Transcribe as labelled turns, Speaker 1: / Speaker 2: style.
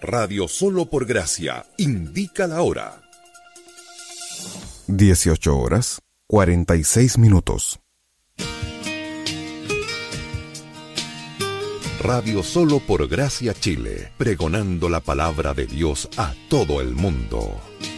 Speaker 1: Radio Solo por Gracia indica la hora.
Speaker 2: 18:46.
Speaker 1: Radio Solo por Gracia Chile, pregonando la palabra de Dios a todo el mundo.